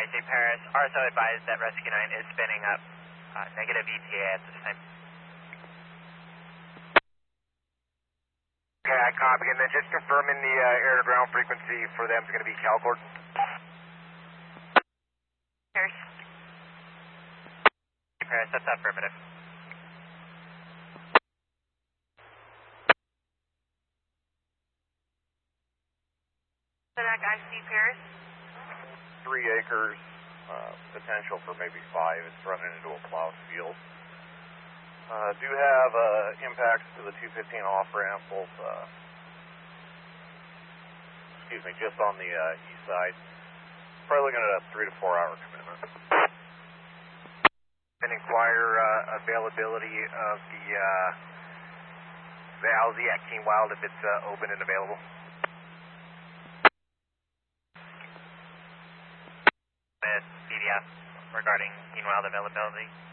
J Paris, RSO advised that Rescue 9 is spinning up negative ETA at this time. Okay, I copy. And then just confirming the air-to-ground frequency for them is going to be Calcord. Paris. Paris, that's affirmative. Senac IC Paris. 3 acres, potential for maybe 5. It's running into a plowed field. Do have impacts to the 215 off-ramp, both, just on the east side. Probably looking at a 3 to 4 hour commitment. And inquire availability of the LZ at Keen Wild if it's open and available. With BDF regarding Keen Wild availability.